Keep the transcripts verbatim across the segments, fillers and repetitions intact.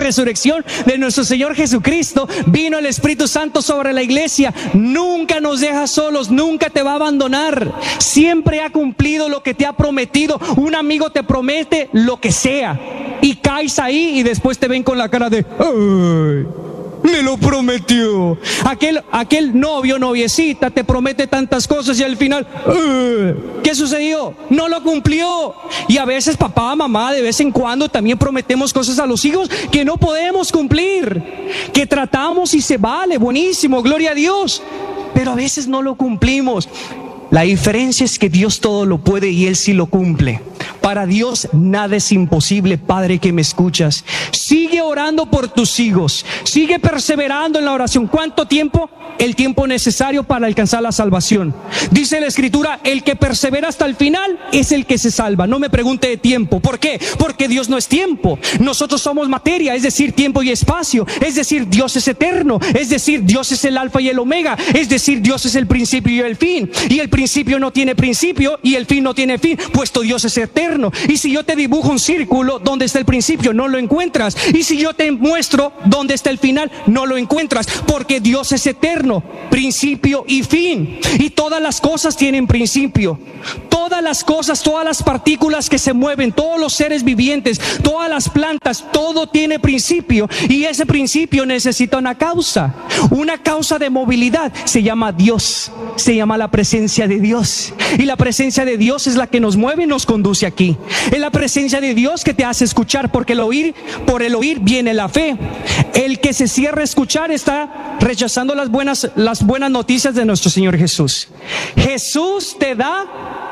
resurrección de nuestro Señor Jesucristo, vino el Espíritu Santo sobre la iglesia. Nunca nos deja solos, nunca te va a abandonar. Siempre ha cumplido lo que te ha prometido. Un amigo te promete lo que sea y caes ahí y después te ven con la cara de ¡ay! Me lo prometió. Aquel, aquel novio, noviecita, te promete tantas cosas y al final, ¡uh! ¿qué sucedió? No lo cumplió. Y a veces papá, mamá, de vez en cuando también prometemos cosas a los hijos que no podemos cumplir, que tratamos y se vale, buenísimo, gloria a Dios, pero a veces no lo cumplimos. La diferencia es que Dios todo lo puede y Él sí lo cumple. Para Dios nada es imposible, Padre que me escuchas. Sigue orando por tus hijos. Sigue perseverando en la oración. ¿Cuánto tiempo? El tiempo necesario para alcanzar la salvación. Dice la Escritura, el que persevera hasta el final es el que se salva. No me pregunte de tiempo. ¿Por qué? Porque Dios no es tiempo. Nosotros somos materia, es decir, tiempo y espacio. Es decir, Dios es eterno. Es decir, Dios es el alfa y el omega. Es decir, Dios es el principio y el fin. Y el principio no tiene principio y el fin no tiene fin, puesto Dios es eterno. Y si yo te dibujo un círculo donde está el principio, no lo encuentras. Y si yo te muestro dónde está el final, no lo encuentras, porque Dios es eterno, principio y fin. Y todas las cosas tienen principio. Todas las cosas, todas las partículas que se mueven, todos los seres vivientes, todas las plantas, todo tiene principio. Y ese principio necesita una causa. Una causa de movilidad se llama Dios, se llama la presencia de Dios. Y la presencia de Dios es la que nos mueve y nos conduce aquí. Es la presencia de Dios que te hace escuchar, porque el oír, por el oír viene la fe. El que se cierra a escuchar está rechazando las buenas, las buenas noticias de nuestro Señor Jesús. Jesús te da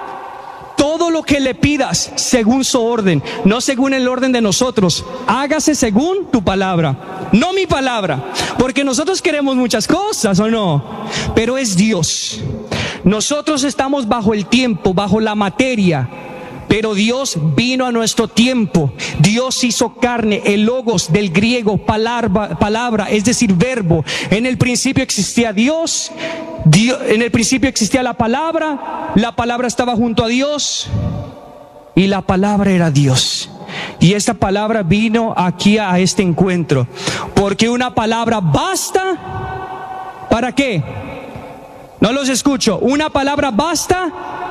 todo lo que le pidas según su orden, no según el orden de nosotros. Hágase según tu palabra, no mi palabra, porque nosotros queremos muchas cosas, ¿o no? Pero es Dios. Nosotros estamos bajo el tiempo, bajo la materia, pero Dios vino a nuestro tiempo. Dios hizo carne, el logos del griego, palabra, palabra, es decir, verbo. En el principio existía Dios, Dios, en el principio existía la palabra, la palabra estaba junto a Dios y la palabra era Dios. Y esta palabra vino aquí a este encuentro, porque una palabra basta, ¿para qué? No los escucho. Una palabra basta.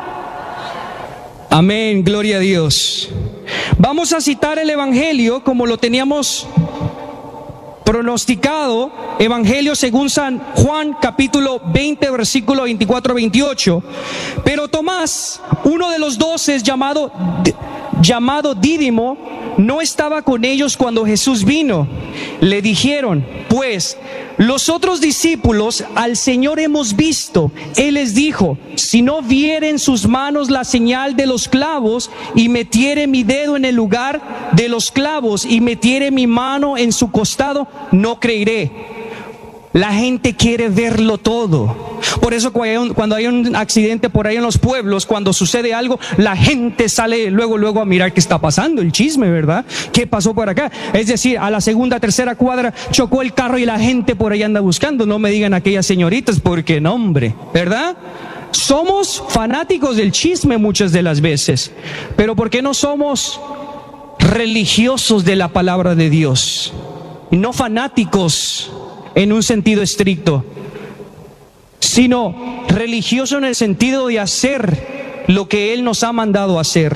Amén, gloria a Dios. Vamos a citar el Evangelio como lo teníamos pronosticado. Evangelio según San Juan, capítulo veinte, versículo veinticuatro a veintiocho. Pero Tomás, uno de los doce, llamado, llamado Dídimo, no estaba con ellos cuando Jesús vino. Le dijeron, pues, los otros discípulos, al Señor hemos visto. Él les dijo, si no viere en sus manos la señal de los clavos, y metiere mi dedo en el lugar de los clavos, y metiere mi mano en su costado, no creeré. La gente quiere verlo todo. Por eso cuando hay un accidente por ahí en los pueblos, cuando sucede algo, la gente sale luego, luego a mirar qué está pasando, el chisme, ¿verdad? ¿Qué pasó por acá? Es decir, a la segunda, tercera cuadra chocó el carro y la gente por ahí anda buscando. No me digan aquellas señoritas, porque no, hombre, ¿verdad? Somos fanáticos del chisme muchas de las veces, pero ¿por qué no somos religiosos de la palabra de Dios? Y no fanáticos en un sentido estricto, sino religioso en el sentido de hacer lo que Él nos ha mandado hacer.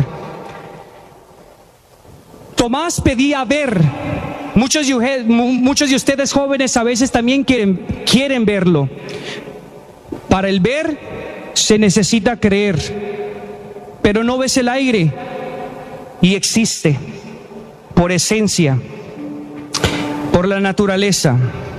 Tomás pedía ver. Muchos de, muchos de ustedes jóvenes a veces también quieren, quieren verlo. Para el ver se necesita creer, pero no ves el aire y existe por esencia, por la naturaleza.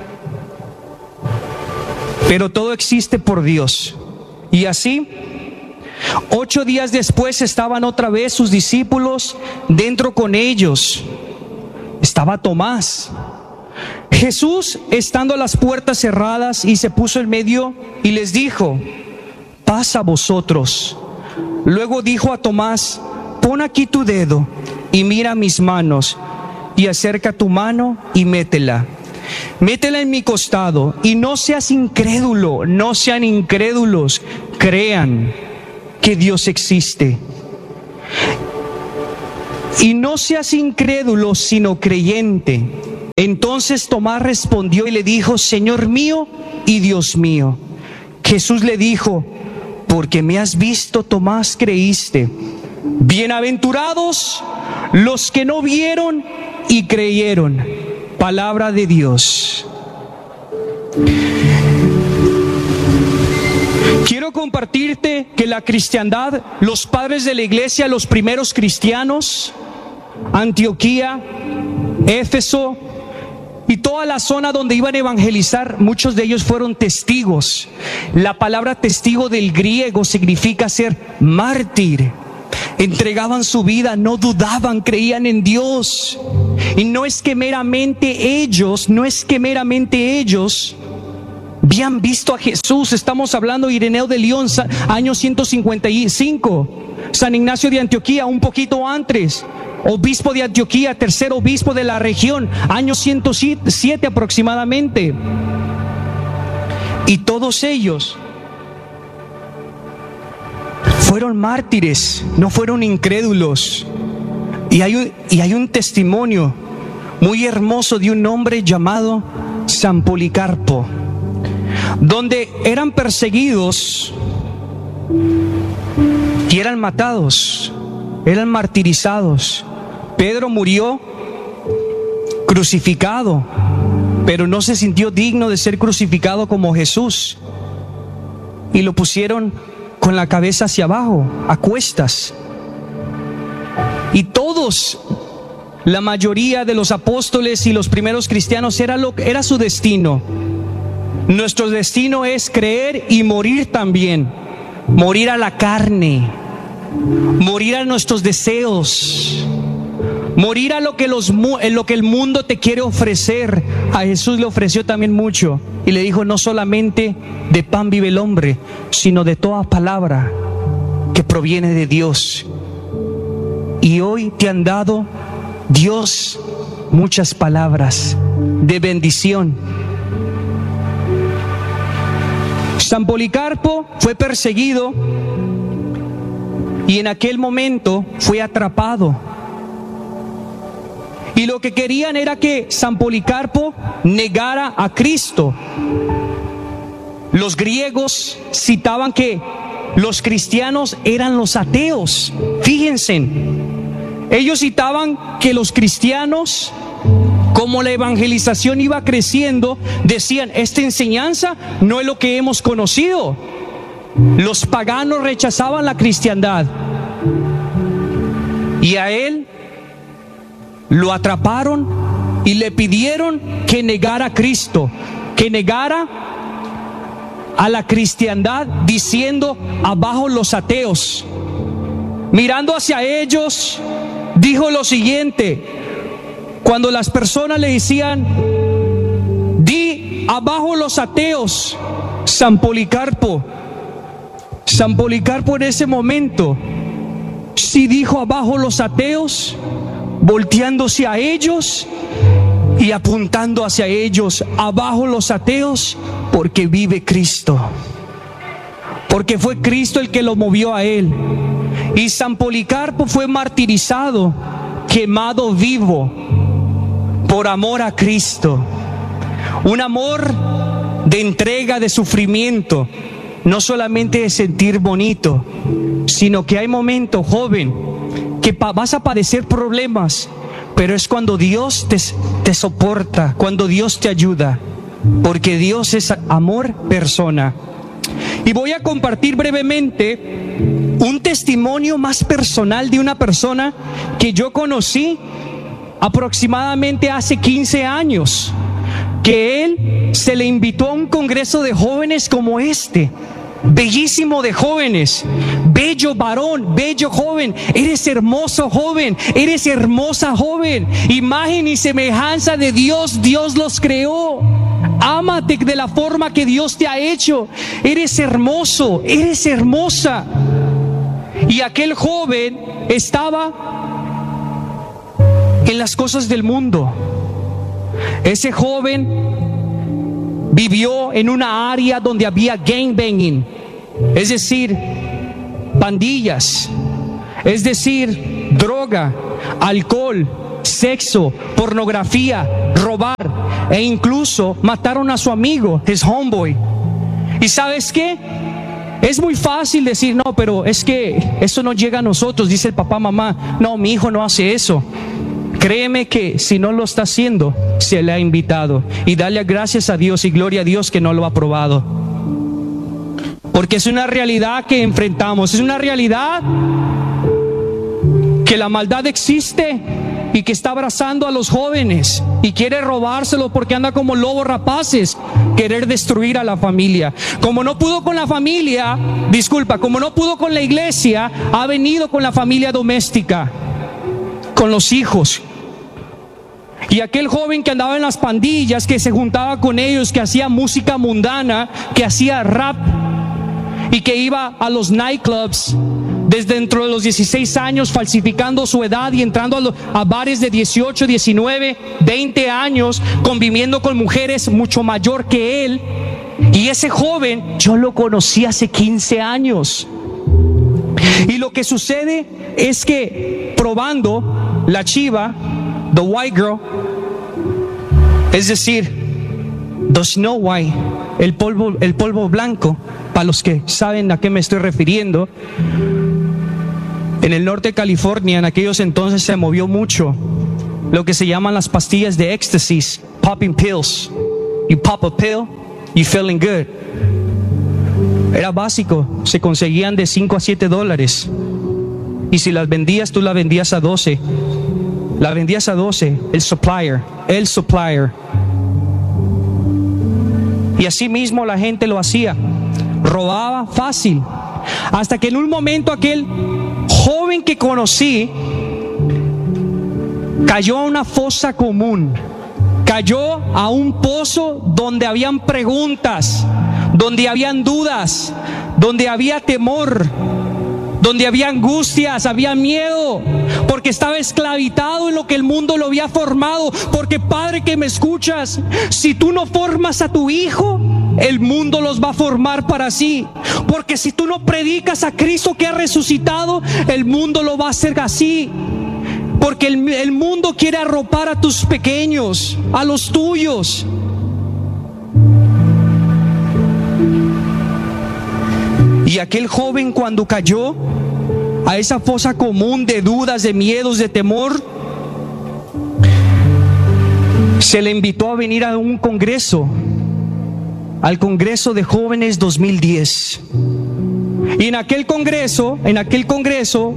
Pero todo existe por Dios. Y así, ocho días después estaban otra vez sus discípulos dentro con ellos. Estaba Tomás. Jesús, estando las puertas cerradas, y se puso en medio y les dijo, paz a vosotros. Luego dijo a Tomás, pon aquí tu dedo y mira mis manos, y acerca tu mano y métela. Métela en mi costado, y no seas incrédulo, no sean incrédulos, crean que Dios existe. Y no seas incrédulo, sino creyente. Entonces Tomás respondió y le dijo: Señor mío y Dios mío. Jesús le dijo: porque me has visto, Tomás, creíste. Bienaventurados los que no vieron y creyeron. Palabra de Dios. Quiero compartirte que la cristiandad, los padres de la iglesia, los primeros cristianos, Antioquía, Éfeso y toda la zona donde iban a evangelizar, muchos de ellos fueron testigos. La palabra testigo del griego significa ser mártir. Entregaban su vida, no dudaban, creían en Dios. Y no es que meramente ellos, no es que meramente ellos habían visto a Jesús. Estamos hablando de Ireneo de León, año ciento cincuenta y cinco. San Ignacio de Antioquía, un poquito antes. Obispo de Antioquía, tercer obispo de la región, año ciento siete aproximadamente. Y todos ellos fueron mártires, no fueron incrédulos. Y hay un, y hay un testimonio muy hermoso de un hombre llamado San Policarpo, donde eran perseguidos y eran matados, eran martirizados. Pedro murió crucificado, pero no se sintió digno de ser crucificado como Jesús, y lo pusieron con la cabeza hacia abajo, a cuestas. Y todos, la mayoría de los apóstoles y los primeros cristianos, era, lo, era su destino. Nuestro destino es creer y morir también. Morir a la carne, morir a nuestros deseos, morir a lo que, los, lo que el mundo te quiere ofrecer. A Jesús le ofreció también mucho y le dijo: no solamente de pan vive el hombre, sino de toda palabra que proviene de Dios. Y hoy te han dado, Dios, muchas palabras de bendición. San Policarpo fue perseguido y en aquel momento fue atrapado. Y lo que querían era que San Policarpo negara a Cristo. Los griegos citaban que los cristianos eran los ateos. Fíjense, ellos citaban que los cristianos, como la evangelización iba creciendo, decían: esta enseñanza no es lo que hemos conocido. Los paganos rechazaban la cristiandad. Y a él lo atraparon y le pidieron que negara a Cristo, que negara a la cristiandad, diciendo: abajo los ateos. Mirando hacia ellos, dijo lo siguiente: cuando las personas le decían: di abajo los ateos, San Policarpo, San Policarpo en ese momento sí dijo: abajo los ateos, volteándose a ellos y apuntando hacia ellos: abajo los ateos, porque vive Cristo, porque fue Cristo el que lo movió a él. Y San Policarpo fue martirizado, quemado vivo, por amor a Cristo. Un amor de entrega, de sufrimiento, no solamente de sentir bonito, sino que hay momentos, joven, que vas a padecer problemas, pero es cuando Dios te, te soporta, cuando Dios te ayuda, porque Dios es amor persona. Y voy a compartir brevemente un testimonio más personal de una persona que yo conocí aproximadamente hace quince años, que él se le invitó a un congreso de jóvenes como este, bellísimo de jóvenes, bello varón, bello joven, eres hermoso joven, eres hermosa joven, imagen y semejanza de Dios, Dios los creó, ámate de la forma que Dios te ha hecho, eres hermoso, eres hermosa. Y aquel joven estaba en las cosas del mundo. Ese joven vivió en una área donde había gangbanging, es decir, pandillas, es decir, droga, alcohol, sexo, pornografía, robar e incluso mataron a su amigo, his homeboy. ¿Y sabes qué? Es muy fácil decir, no, pero es que eso no llega a nosotros, dice el papá, mamá. No, mi hijo no hace eso. Créeme que si no lo está haciendo, se le ha invitado. Y dale gracias a Dios y gloria a Dios que no lo ha probado. Porque es una realidad que enfrentamos, es una realidad que la maldad existe y que está abrazando a los jóvenes y quiere robárselo porque anda como lobos rapaces, querer destruir a la familia. Como no pudo con la familia, disculpa, como no pudo con la iglesia, ha venido con la familia doméstica, con los hijos. Y aquel joven que andaba en las pandillas, que se juntaba con ellos, que hacía música mundana, que hacía rap y que iba a los nightclubs desde dentro de los dieciséis años, falsificando su edad y entrando a, los, a bares de dieciocho, diecinueve, veinte años, conviviendo con mujeres mucho mayor que él. Y ese joven yo lo conocí hace quince años. Y lo que sucede es que probando la chiva, the white girl, es decir, the Snow White, el polvo, el polvo blanco, para los que saben a qué me estoy refiriendo. En el norte de California, en aquellos entonces se movió mucho lo que se llaman las pastillas de éxtasis, popping pills. You pop a pill, you feeling good. Era básico, se conseguían de cinco a siete dólares. Y si las vendías, tú las vendías a doce. La vendías a doce, el supplier, el supplier. Y así mismo la gente lo hacía, robaba fácil. Hasta que en un momento aquel joven que conocí cayó a una fosa común, cayó a un pozo donde habían preguntas, donde habían dudas, donde había temor, donde había angustias, había miedo, porque estaba esclavizado en lo que el mundo lo había formado. Porque padre que me escuchas, si tú no formas a tu hijo, el mundo los va a formar para sí. Porque si tú no predicas a Cristo que ha resucitado, el mundo lo va a hacer así. Porque el, el mundo quiere arropar a tus pequeños, a los tuyos. Y aquel joven, cuando cayó a esa fosa común de dudas, de miedos, de temor, se le invitó a venir a un congreso, al Congreso de Jóvenes dos mil diez. Y en aquel congreso, en aquel congreso,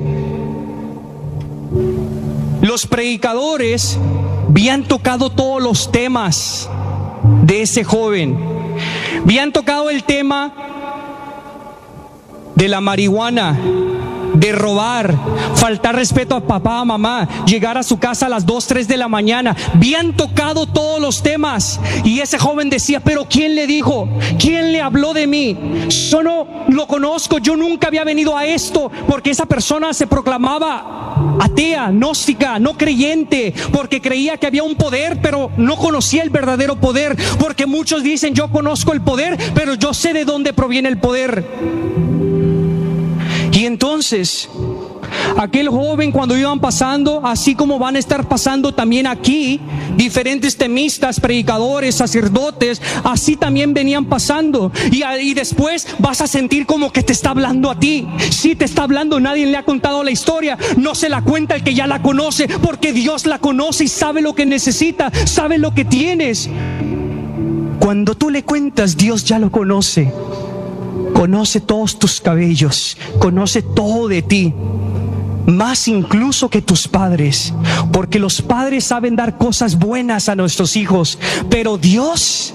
los predicadores habían tocado todos los temas de ese joven. Habían tocado el tema de la marihuana, de robar, faltar respeto a papá, a mamá, llegar a su casa a las dos, tres de la mañana. Habían tocado todos los temas. Y ese joven decía, pero ¿quién le dijo? ¿Quién le habló de mí? Yo no lo conozco, yo nunca había venido a esto. Porque esa persona se proclamaba atea, gnóstica, no creyente, porque creía que había un poder, pero no conocía el verdadero poder. Porque muchos dicen, yo conozco el poder, pero yo sé de dónde proviene el poder. Y entonces, aquel joven, cuando iban pasando, así como van a estar pasando también aquí, diferentes temistas, predicadores, sacerdotes, así también venían pasando. Y, y después vas a sentir como que te está hablando a ti. Sí te está hablando, nadie le ha contado la historia. No se la cuenta el que ya la conoce, porque Dios la conoce y sabe lo que necesita, sabe lo que tienes. Cuando tú le cuentas, Dios ya lo conoce. Conoce todos tus cabellos, conoce todo de ti, más incluso que tus padres, porque los padres saben dar cosas buenas a nuestros hijos, pero Dios,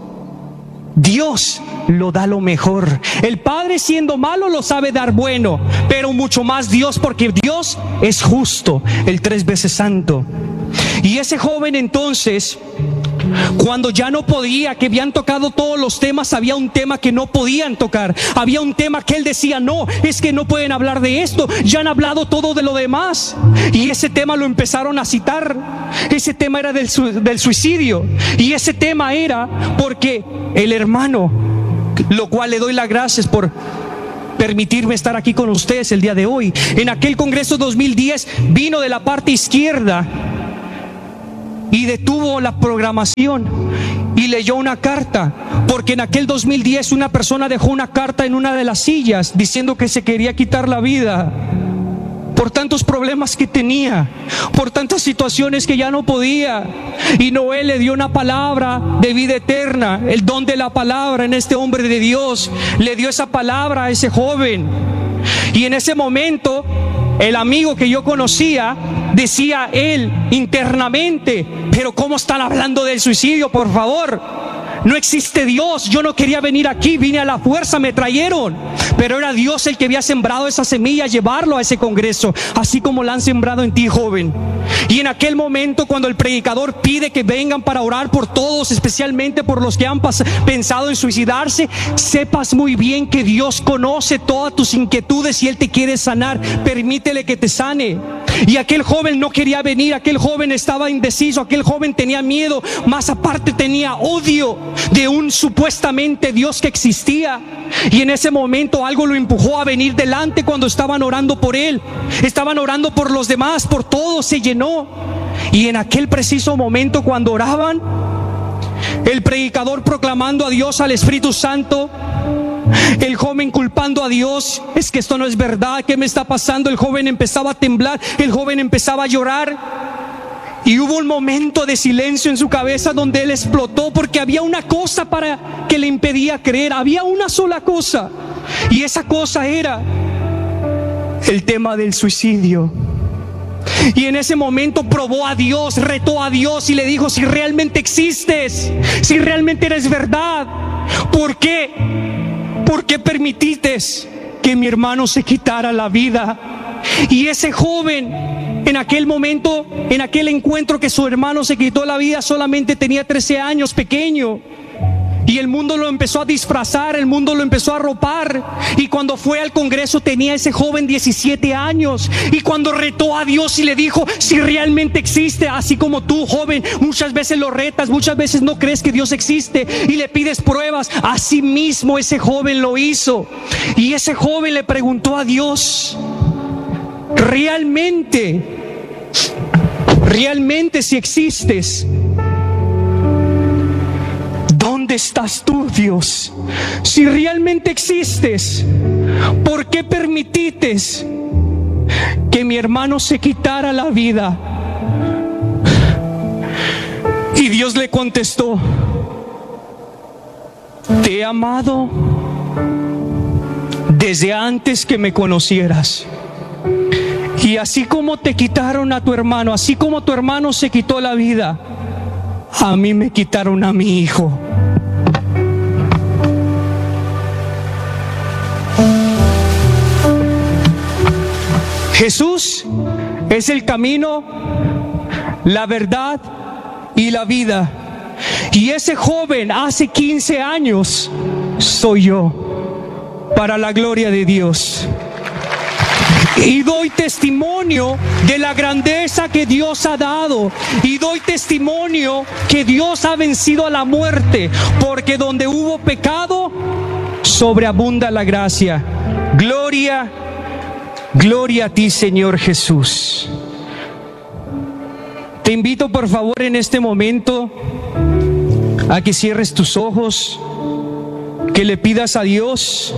Dios lo da lo mejor. El padre, siendo malo, lo sabe dar bueno, pero mucho más Dios, porque Dios es justo, el tres veces santo. Y ese joven entonces, cuando ya no podía, que habían tocado todos los temas, había un tema que no podían tocar. Había un tema que él decía, no, es que no pueden hablar de esto, ya han hablado todo de lo demás. Y ese tema lo empezaron a citar. Ese tema era del, su del suicidio. Y ese tema era porque el hermano, lo cual le doy las gracias por permitirme estar aquí con ustedes el día de hoy, en aquel Congreso dos mil diez, vino de la parte izquierda y detuvo la programación y leyó una carta, porque en aquel dos mil diez una persona dejó una carta en una de las sillas diciendo que se quería quitar la vida por tantos problemas que tenía, por tantas situaciones que ya no podía. Y Noé le dio una palabra de vida eterna, el don de la palabra en este hombre de Dios. Le dio esa palabra a ese joven. Y en ese momento, el amigo que yo conocía, decía él internamente: pero ¿cómo están hablando del suicidio? Por favor, no existe Dios. Yo no quería venir aquí, vine a la fuerza, me trajeron. Pero era Dios el que había sembrado esa semilla, llevarlo a ese congreso, así como la han sembrado en ti, joven. Y en aquel momento, cuando el predicador pide que vengan para orar por todos, especialmente por los que han pensado en suicidarse, sepas muy bien que Dios conoce todas tus inquietudes y Él te quiere sanar. Permítele que te sane. Y aquel joven no quería venir, aquel joven estaba indeciso, aquel joven tenía miedo, más aparte tenía odio de un supuestamente Dios que existía. Y en ese momento algo lo empujó a venir delante cuando estaban orando por él. Estaban orando por los demás, por todos, se llenó. Y en aquel preciso momento, cuando oraban, el predicador proclamando a Dios, al Espíritu Santo, el joven culpando a Dios: es que esto no es verdad, ¿qué me está pasando? El joven empezaba a temblar, el joven empezaba a llorar. Y hubo un momento de silencio en su cabeza donde él explotó, porque había una cosa para que le impedía creer. Había una sola cosa, y esa cosa era el tema del suicidio. Y en ese momento probó a Dios, retó a Dios y le dijo: si realmente existes, si realmente eres verdad, ¿por qué? ¿Por qué permitiste que mi hermano se quitara la vida? Y ese joven, en aquel momento, en aquel encuentro que su hermano se quitó la vida, solamente tenía trece años, pequeño. Y el mundo lo empezó a disfrazar, el mundo lo empezó a arropar. Y cuando fue al congreso tenía ese joven diecisiete años. Y cuando retó a Dios y le dijo: si realmente existe, así como tú, joven, muchas veces lo retas, muchas veces no crees que Dios existe y le pides pruebas, así mismo ese joven lo hizo. Y ese joven le preguntó a Dios: realmente, realmente si existes, ¿dónde estás tú, Dios? Si realmente existes, ¿por qué permitiste que mi hermano se quitara la vida? Y Dios le contestó: te he amado desde antes que me conocieras. Y así como te quitaron a tu hermano, así como tu hermano se quitó la vida, a mí me quitaron a mi hijo. Jesús es el camino, la verdad y la vida. Y ese joven hace quince años soy yo, para la gloria de Dios. Y doy testimonio de la grandeza que Dios ha dado. Y doy testimonio que Dios ha vencido a la muerte. Porque donde hubo pecado, sobreabunda la gracia. Gloria, gloria a ti, Señor Jesús. Te invito, por favor, en este momento a que cierres tus ojos, que le pidas a Dios,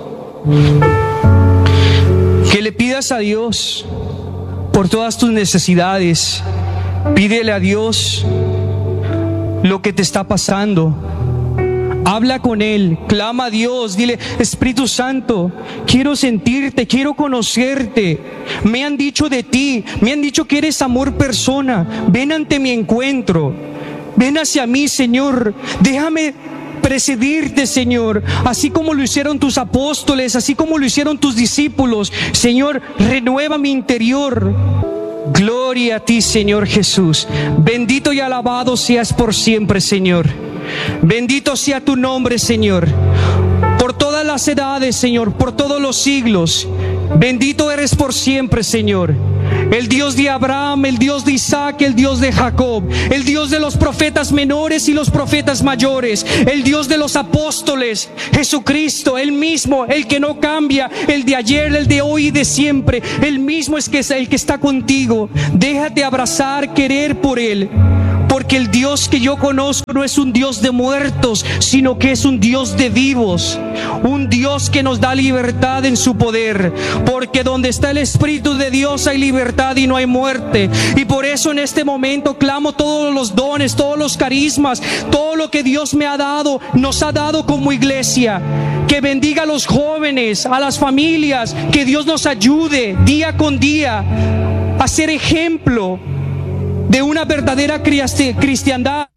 que le pidas a Dios por todas tus necesidades. Pídele a Dios lo que te está pasando. Habla con Él, clama a Dios, dile: Espíritu Santo, quiero sentirte, quiero conocerte. Me han dicho de ti, me han dicho que eres amor persona. Ven ante mi encuentro, ven hacia mí, Señor. Déjame presidirte, Señor, así como lo hicieron tus apóstoles, así como lo hicieron tus discípulos. Señor, renueva mi interior. Gloria a ti, Señor Jesús. Bendito y alabado seas por siempre, Señor. Bendito sea tu nombre, Señor, por todas las edades, Señor, por todos los siglos. Bendito eres por siempre, Señor. El Dios de Abraham, el Dios de Isaac, el Dios de Jacob, el Dios de los profetas menores y los profetas mayores, el Dios de los apóstoles, Jesucristo, el mismo, el que no cambia, el de ayer, el de hoy y de siempre, el mismo es que es el que está contigo. Déjate abrazar, querer por Él, porque el Dios que yo conozco no es un Dios de muertos, sino que es un Dios de vivos, un Dios que nos da libertad en su poder, porque donde está el Espíritu de Dios hay libertad y no hay muerte. Y por eso en este momento clamo todos los dones, todos los carismas, todo lo que Dios me ha dado, nos ha dado como iglesia, que bendiga a los jóvenes, a las familias, que Dios nos ayude día con día a ser ejemplo de una verdadera cristiandad.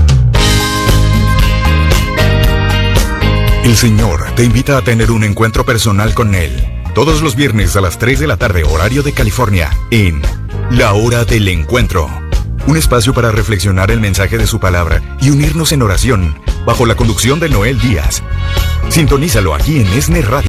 El Señor te invita a tener un encuentro personal con Él todos los viernes a las tres de la tarde, horario de California, en La Hora del Encuentro. Un espacio para reflexionar el mensaje de su palabra y unirnos en oración, bajo la conducción de Noel Díaz. Sintonízalo aquí en ESNE Radio.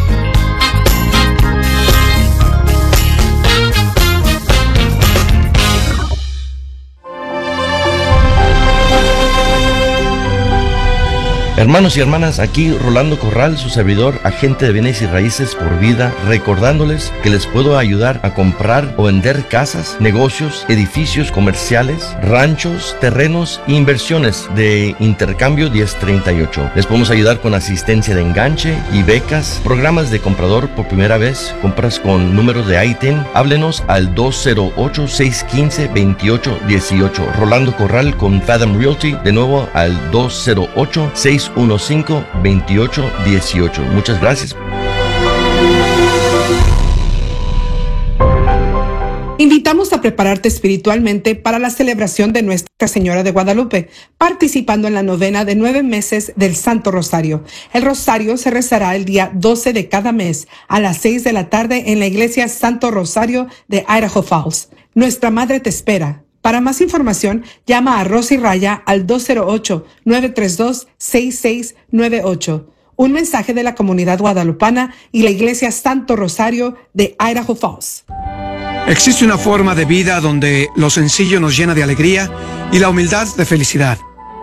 Hermanos y hermanas, aquí Rolando Corral, su servidor, agente de bienes y raíces por vida, recordándoles que les puedo ayudar a comprar o vender casas, negocios, edificios comerciales, ranchos, terrenos e inversiones de Intercambio diez treinta y ocho. Les podemos ayudar con asistencia de enganche y becas, programas de comprador por primera vez, compras con números de I T I N. Háblenos al dos cero ocho, seis uno cinco, dos ocho uno ocho. Rolando Corral con Fathom Realty, de nuevo al dos cero ocho, seis uno cinco, dos ocho uno ocho. Muchas gracias. Invitamos a prepararte espiritualmente para la celebración de Nuestra Señora de Guadalupe, participando en la novena de nueve meses del Santo Rosario. El Rosario se rezará el día doce de cada mes a las seis de la tarde en la iglesia Santo Rosario de Idaho Falls. Nuestra Madre te espera. Para más información, llama a Rosy Raya al dos cero ocho, nueve tres dos, seis seis nueve ocho. Un mensaje de la comunidad guadalupana y la iglesia Santo Rosario de Idaho Falls. Existe una forma de vida donde lo sencillo nos llena de alegría y la humildad de felicidad.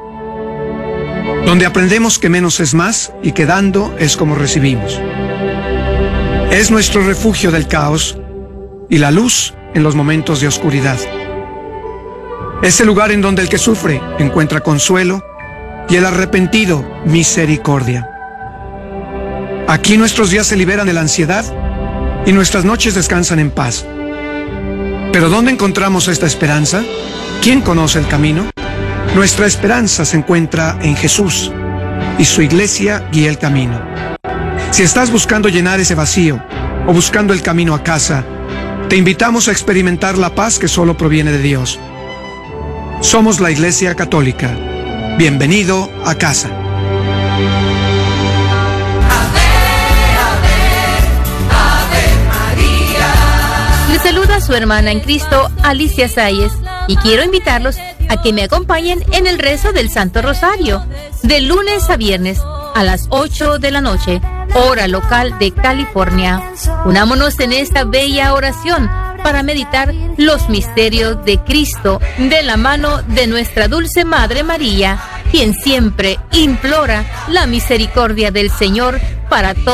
Donde aprendemos que menos es más y que dando es como recibimos. Es nuestro refugio del caos y la luz en los momentos de oscuridad. Es el lugar en donde el que sufre encuentra consuelo y el arrepentido misericordia. Aquí nuestros días se liberan de la ansiedad y nuestras noches descansan en paz. ¿Pero dónde encontramos esta esperanza? ¿Quién conoce el camino? Nuestra esperanza se encuentra en Jesús y su iglesia guía el camino. Si estás buscando llenar ese vacío o buscando el camino a casa, te invitamos a experimentar la paz que solo proviene de Dios. Somos la Iglesia Católica. Bienvenido a casa. Ave, ave, ave María. Les saluda su hermana en Cristo, Alicia Sáez, y quiero invitarlos a que me acompañen en el rezo del Santo Rosario, de lunes a viernes a las ocho de la noche, hora local de California. Unámonos en esta bella oración para meditar los misterios de Cristo de la mano de nuestra dulce Madre María, quien siempre implora la misericordia del Señor para todos.